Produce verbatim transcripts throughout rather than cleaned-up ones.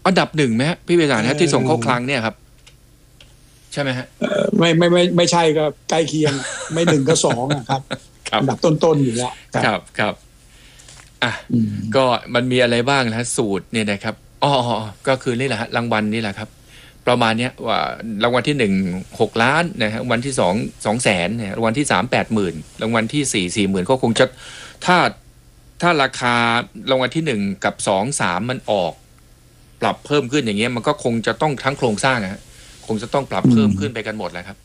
อันดับหนึ่งไหมฮะพี่วิสารฮะที่ส่งเข้าคลังเนี่ยครับใช่ไหมฮะไม่ไม่ไม่ไม่ใช่ก็ใกล้เคียงไม่หนึ่งก็สองนะครับอันดับต้นๆอยู่แล้วครับครับอ่ะก็มันมีอะไรบ้างนะสูตรเนี่ยนะครับอ๋อก็คือนี่แหละฮะรางวัลนี่แหละครับประมาณเนี้ยว่ารางวัลที่หนึ่งหกล้านนะฮะรางวัลที่สองสองแสนเนี่ยรางวัลที่สามแปดหมื่นรางวัลที่สี่สี่หมื่นก็คงจะถ้าถ้าราคารางวัลที่หนึ่งกับสองสามมันออกปรับเพิ่มขึ้นอย่างเงี้ยมันก็คงจะต้องทั้งโครงสร้างนะฮะคงจะต้องปรับเพิ่มขึ้นไปกันหมดแหละครับ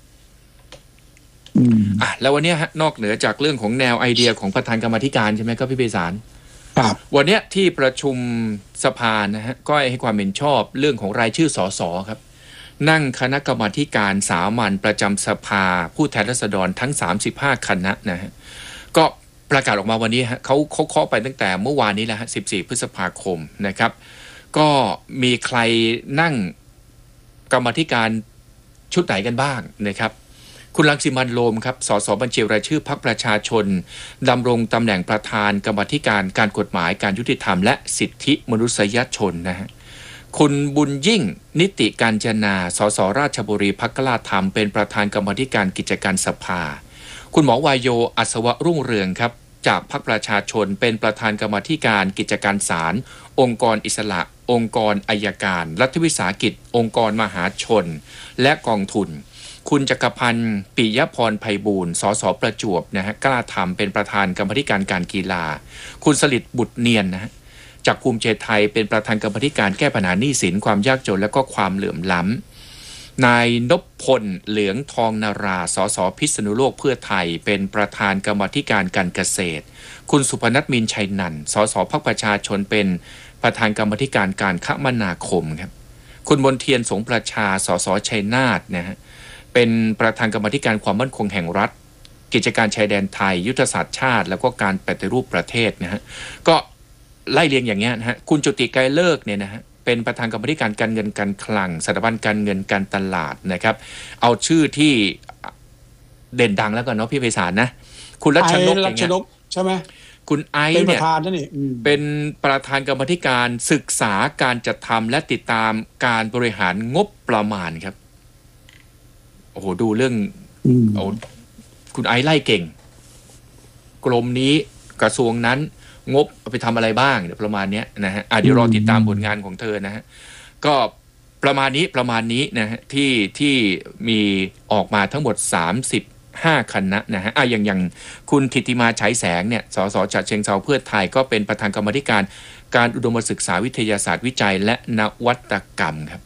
อ่ะแล้ววันนี้ฮะนอกเหนือจากเรื่องของแนวไอเดียของประธานกรรมาธิการใช่ไหมครับพี่ไพศาลครับวันนี้ที่ประชุมสภานะฮะก็ให้ความเห็นชอบเรื่องของรายชื่อสสครับนั่งคณะกรรมาการสามัญประจำสภาผู้แทนราษฎรทั้งสามสิบห้าคณะนะฮะก็ประกาศออกมาวันนี้ฮะเขาเขาเคาะไปตั้งแต่เมื่อวานนี้แหละฮะสิบสี่พฤษภาคมนะครับก็มีใครนั่งกรรมาธิการชุดไหนกันบ้างนะครับคุณรังสิมันต์โรมครับสสบัญชีรายชื่อพรรคประชาชนดำรงตำแหน่งประธานกรรมาธิการการกฎหมายการยุติธรรมและสิทธิมนุษยชนนะฮะคุณบุญยิ่งนิติการจนาสสราชบุรีพรรคกล้าธรรมเป็นประธานกรรมาธิการกิจการสภาคุณหมอวายโยอัศวรุ่งเรืองครับจากพรรคประชาชนเป็นประธานกรรมาธิการกิจการศาลองค์กรอิสระองค์กรอัยการรัฐวิสาหกิจองค์กรมหาชนและกองทุนคุณจักรพันธ์ปิยพรไพบูลย์สสประจวบนะฮะกล้าทำเป็นประธานกรรมาธิการการกีฬาคุณสลิดบุตรเนียนนะฮะจากภูมิใจไทยเป็นประธานกรรมาธิการแก้ปัญหาหนี้สินความยากจนและก็ความเหลื่อมล้ำนายนพพลเหลืองทองนาราสสพิษณุโลกเพื่อไทยเป็นประธานกรรมาธิการการเกษตรคุณสุพนัทมินชัยนันท์สสพรรคประชาชนเป็นประธานกรรมาธิการการคมนาคมครับคุณมนเทียนสงประชาสสชัยนาทนะฮะเป็นประธานกรรมาธิการความมั่นคงแห่งรัฐกิจการชายแดนไทยยุทธศาสตร์ชาติแล้วก็การปฏิรูปประเทศนะฮะก็ไล่เรียงอย่างเงี้ยนะฮะคุณจุติไกรเลิกเนี่ยนะฮะเป็นประธานกรรมาธิการการเงินการคลังสถาบันการเงินการตลาดนะครับเอาชื่อที่เด่นดังแล้วกันเนาะพี่ไพศาลนะคุณรัชนกอย่างเงี้ยใช่ไหมคุณไอซ์เนี่ยเป็นประธานกรรมาธิการศึกษาการจัดทำและติดตามการบริหารงบประมาณครับโอ้โหดูเรื่องโอ้คุณไอซ์ไล่เก่งกรมนี้กระทรวงนั้นงบไปทำอะไรบ้างเดี๋ยวประมาณนี้นะฮะเดี๋ยวรอติดตามผลงานของเธอนะฮะก็ประมาณนี้ประมาณนี้นะฮะที่ที่มีออกมาทั้งหมดสามสิบห้าคณะนะฮะอ่ะอย่างอย่างคุณธิติมาฉายแสงเนี่ยสสฉะเชิงเทราเพื่อไทยก็เป็นประธานกรรมาธิการการอุดมศึกษาวิทยาศาสตร์วิจัยและนวัตกรรมครับ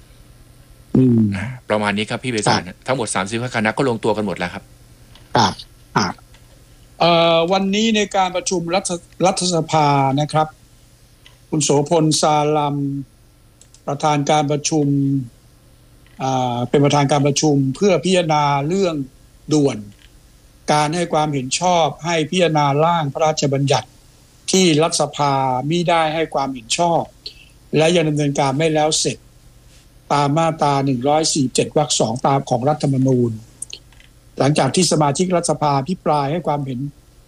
ประมาณนี้ครับพี่เบสานทั้งหมดสามสิบห้าคณะก็ลงตัวกันหมดแล้วครับครับครับเอ่อวันนี้ในการประชุมรัฐรัฐสภานะครับคุณโสพลซาลัมประธานการประชุมอ่าเป็นประธานการประชุมเพื่อพิจารณาเรื่องด่วนการให้ความเห็นชอบให้พิจารณาร่างพระราชบัญญัติที่รัฐสภามิได้ให้ความเห็นชอบและยังดำเนินการไม่แล้วเสร็จตามมาตราหนึ่งร้อยสี่สิบเจ็ดวรรคสองตามของรัฐธรรมนูญหลังจากที่สมาชิกรัฐสภาพิปรายให้ความเห็น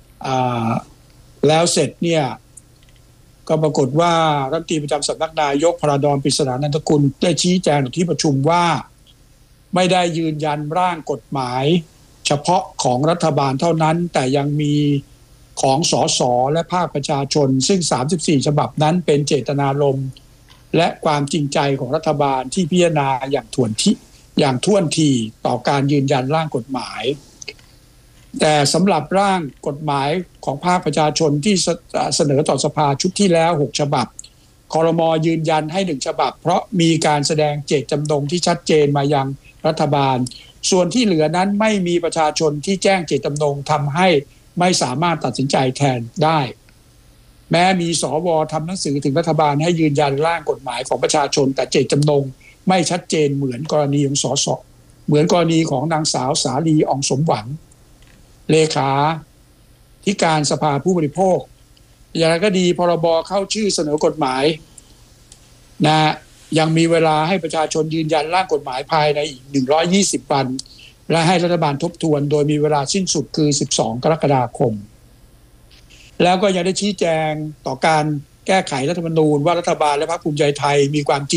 แล้วเสร็จเนี่ยก็ปรากฏว่ารัฐมนตรีประจำสำนักนายกพระดอนปริศนานันทกุลได้ชี้แจงที่ประชุมว่าไม่ได้ยืนยันร่างกฎหมายเฉพาะของรัฐบาลเท่านั้นแต่ยังมีของสสและภาคประชาชนซึ่งสามสิบสี่ฉบับนั้นเป็นเจตนารมณ์และความจริงใจของรัฐบาลที่พิจารณาอย่างถ่วนที่อย่างท่วนทีต่อการยืนยันร่างกฎหมายแต่สำหรับร่างกฎหมายของภาคประชาชนที่เสนอต่อสภาชุดที่แล้วหกฉบับครม.ยืนยันให้หนึ่งฉบับเพราะมีการแสดงเจตจำนงที่ชัดเจนมายังรัฐบาลส่วนที่เหลือนั้นไม่มีประชาชนที่แจ้งเจตจำนงทำให้ไม่สามารถตัดสินใจแทนได้แม้มีสวทำหนังสือถึงรัฐบาลให้ยืนยันร่างกฎหมายของประชาชนแต่เจตจำนงไม่ชัดเจนเหมือนกรณีของสสเหมือนกรณีของนางสาวสาลีอ่องสมหวังเลขาธิการสภาผู้บริโภคอย่างไรก็ดีพรบเข้าชื่อเสนอกฎหมายนะยังมีเวลาให้ประชาชนยืนยันร่างกฎหมายภายในอีกหนึ่งร้อยยี่สิบวันและให้รัฐบาลทบทวนโดยมีเวลาสิ้นสุดคือสิบสองกรกฎาคมแล้วก็ยังได้ชี้แจงต่อการแก้ไขรัฐธรรมนูญว่ารัฐบาลและพรรคภูมิใจไทยมีความจริง